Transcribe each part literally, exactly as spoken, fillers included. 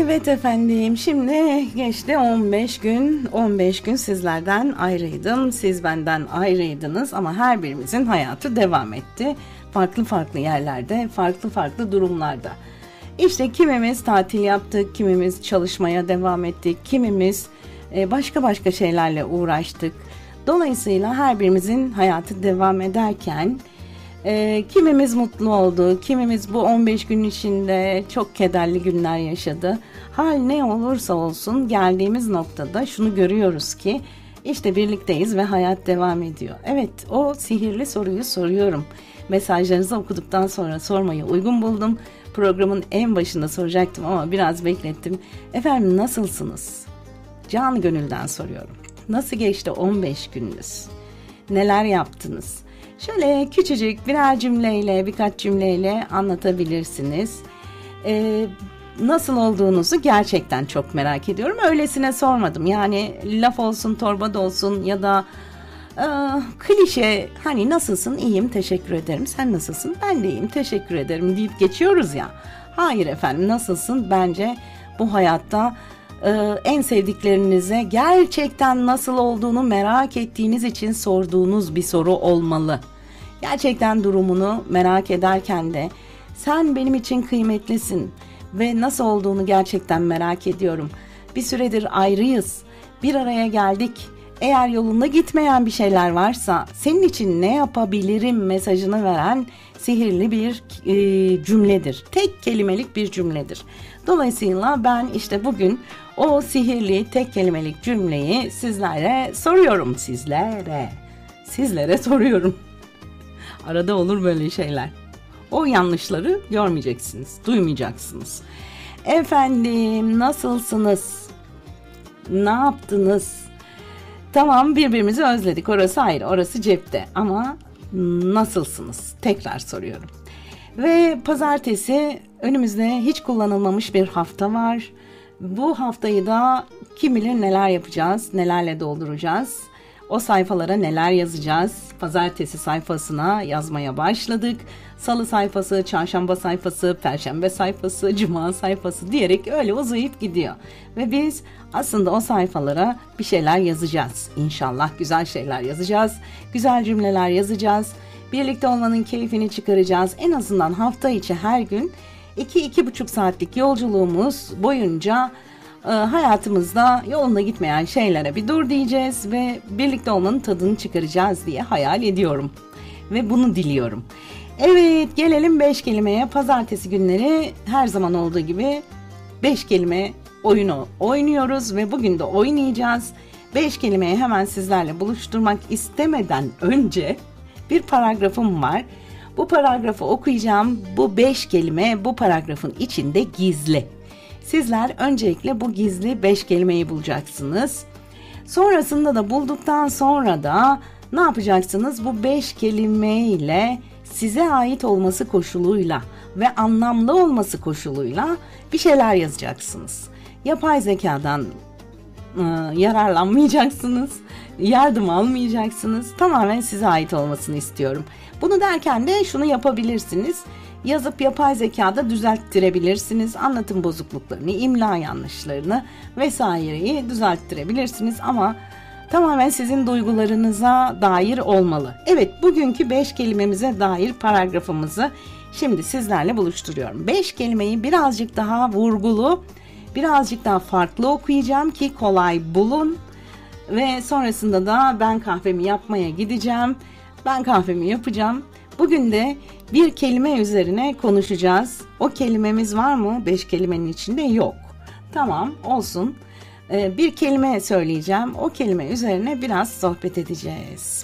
Evet efendim, şimdi geçti on beş gün, on beş gün sizlerden ayrıydım, siz benden ayrıydınız ama her birimizin hayatı devam etti. Farklı farklı yerlerde, farklı farklı durumlarda. İşte kimimiz tatil yaptık, kimimiz çalışmaya devam ettik, kimimiz başka başka şeylerle uğraştık. Dolayısıyla her birimizin hayatı devam ederken e, kimimiz mutlu oldu, kimimiz bu on beş gün içinde çok kederli günler yaşadı. Hal ne olursa olsun geldiğimiz noktada şunu görüyoruz ki işte birlikteyiz ve hayat devam ediyor. Evet, o sihirli soruyu soruyorum. Mesajlarınızı okuduktan sonra sormayı uygun buldum. Programın en başında soracaktım ama biraz beklettim. Efendim nasılsınız? Canı gönülden soruyorum. Nasıl geçti on beş gününüz? Neler yaptınız? Şöyle küçücük birer cümleyle, birkaç cümleyle anlatabilirsiniz. Ee, nasıl olduğunuzu gerçekten çok merak ediyorum. Öylesine sormadım. Yani laf olsun, torba da olsun ya da e, klişe hani nasılsın, iyiyim, teşekkür ederim. Sen nasılsın? Ben de iyiyim, teşekkür ederim deyip geçiyoruz ya. Hayır efendim, nasılsın? Bence bu hayatta Ee, en sevdiklerinize gerçekten nasıl olduğunu merak ettiğiniz için sorduğunuz bir soru olmalı. Gerçekten durumunu merak ederken de sen benim için kıymetlisin ve nasıl olduğunu gerçekten merak ediyorum. Bir süredir ayrıyız, bir araya geldik. Eğer yolunda gitmeyen bir şeyler varsa senin için ne yapabilirim mesajını veren sihirli bir e, cümledir. Tek kelimelik bir cümledir. Dolayısıyla ben işte bugün o sihirli tek kelimelik cümleyi sizlere soruyorum. Sizlere, sizlere soruyorum. Arada olur böyle şeyler. O yanlışları görmeyeceksiniz, duymayacaksınız. Efendim nasılsınız? Ne yaptınız? Tamam, birbirimizi özledik, orası ayrı, orası cepte ama nasılsınız? Tekrar soruyorum. Ve pazartesi önümüzde hiç kullanılmamış bir hafta var. Bu haftayı da kim bilir neler yapacağız, nelerle dolduracağız. O sayfalara neler yazacağız? Pazartesi sayfasına yazmaya başladık. Salı sayfası, çarşamba sayfası, perşembe sayfası, cuma sayfası diyerek öyle uzayıp gidiyor. Ve biz aslında o sayfalara bir şeyler yazacağız. İnşallah güzel şeyler yazacağız. Güzel cümleler yazacağız. Birlikte olmanın keyfini çıkaracağız. En azından hafta içi her gün iki iki buçuk saatlik yolculuğumuz boyunca e, hayatımızda yolunda gitmeyen şeylere bir dur diyeceğiz ve birlikte olmanın tadını çıkaracağız diye hayal ediyorum. Ve bunu diliyorum. Evet, gelelim beş kelimeye. Pazartesi günleri her zaman olduğu gibi beş kelime oyunu oynuyoruz ve bugün de oynayacağız. beş kelimeyi hemen sizlerle buluşturmak istemeden önce bir paragrafım var. Bu paragrafı okuyacağım. Bu beş kelime bu paragrafın içinde gizli. Sizler öncelikle bu gizli beş kelimeyi bulacaksınız. Sonrasında da bulduktan sonra da ne yapacaksınız? Bu beş kelimeyle size ait olması koşuluyla ve anlamlı olması koşuluyla bir şeyler yazacaksınız. Yapay zekadan e, yararlanmayacaksınız. Yardım almayacaksınız. Tamamen size ait olmasını istiyorum. Bunu derken de şunu yapabilirsiniz. Yazıp yapay zekada düzelttirebilirsiniz. Anlatım bozukluklarını, imla yanlışlarını vesaireyi düzelttirebilirsiniz ama tamamen sizin duygularınıza dair olmalı. Evet, bugünkü beş kelimemize dair paragrafımızı şimdi sizlerle buluşturuyorum. beş kelimeyi birazcık daha vurgulu, birazcık daha farklı okuyacağım ki kolay bulun. Ve sonrasında da ben kahvemi yapmaya gideceğim. Ben kahvemi yapacağım. Bugün de bir kelime üzerine konuşacağız. O kelimemiz var mı? Beş kelimenin içinde yok. Tamam, olsun. Ee, bir kelime söyleyeceğim. O kelime üzerine biraz sohbet edeceğiz.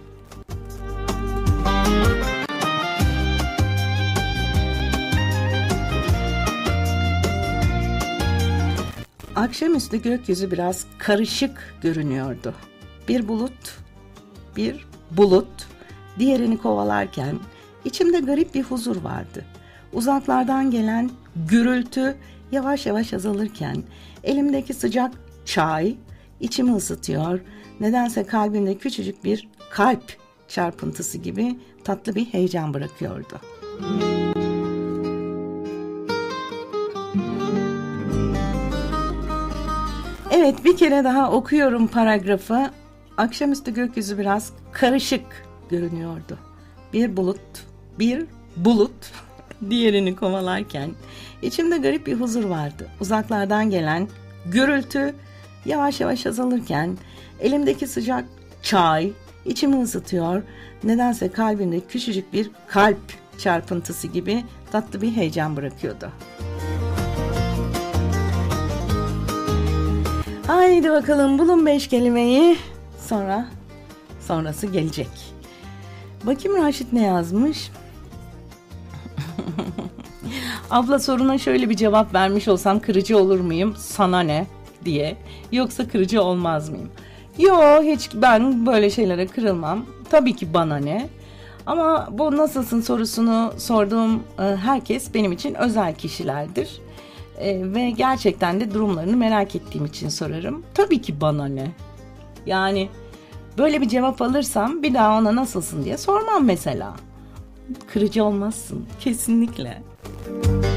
Akşamüstü gökyüzü biraz karışık görünüyordu. Bir bulut, bir bulut diğerini kovalarken içimde garip bir huzur vardı. Uzaklardan gelen gürültü yavaş yavaş azalırken elimdeki sıcak çay içimi ısıtıyor. Nedense kalbimde küçücük bir kalp çarpıntısı gibi tatlı bir heyecan bırakıyordu. Evet, bir kere daha okuyorum paragrafı. Akşamüstü gökyüzü biraz karışık görünüyordu. Bir bulut, bir bulut diğerini kovalarken içimde garip bir huzur vardı. Uzaklardan gelen gürültü yavaş yavaş azalırken elimdeki sıcak çay içimi ısıtıyor. Nedense kalbimde küçücük bir kalp çarpıntısı gibi tatlı bir heyecan bırakıyordu. Haydi bakalım bulun beş kelimeyi. Sonra sonrası gelecek. Bakayım Raşit ne yazmış? Abla, soruna şöyle bir cevap vermiş olsam kırıcı olur muyum? Sana ne diye. Yoksa kırıcı olmaz mıyım? Yo, hiç ben böyle şeylere kırılmam. Tabii ki bana ne? Ama bu nasılsın sorusunu sorduğum herkes benim için özel kişilerdir. E, ve gerçekten de durumlarını merak ettiğim için sorarım. Tabii ki bana ne? Yani böyle bir cevap alırsam bir daha ona nasılsın diye sormam mesela. Kırıcı olmazsın kesinlikle.